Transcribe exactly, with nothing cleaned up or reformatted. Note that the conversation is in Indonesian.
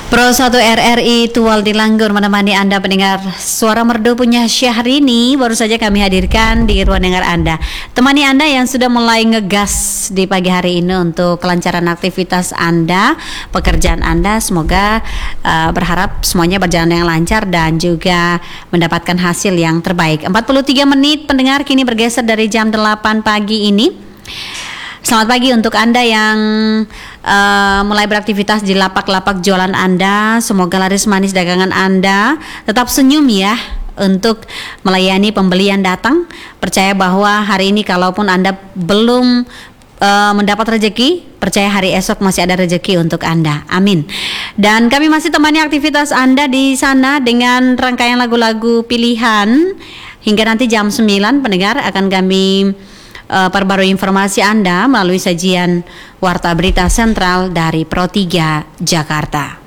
Pro satu R R I Tual di Langgur menemani Anda pendengar Suara Merdu punya Syahrini. Baru saja kami hadirkan di ruang dengar Anda. Temani Anda yang sudah mulai ngegas di pagi hari ini untuk kelancaran aktivitas Anda, pekerjaan Anda. Semoga uh, berharap semuanya berjalan dengan lancar dan juga mendapatkan hasil yang terbaik. empat puluh tiga menit pendengar kini bergeser dari jam delapan pagi ini. Selamat pagi untuk Anda yang uh, mulai beraktivitas di lapak-lapak jualan Anda. Semoga laris manis dagangan Anda. Tetap senyum ya untuk melayani pembelian datang. Percaya bahwa hari ini kalaupun Anda belum uh, mendapat rezeki, percaya hari esok masih ada rezeki untuk Anda. Amin. Dan kami masih temani aktivitas Anda di sana dengan rangkaian lagu-lagu pilihan. Hingga nanti jam sembilan pendengar akan kami Uh, perbarui informasi Anda melalui sajian Warta Berita Sentral dari Pro tiga Jakarta.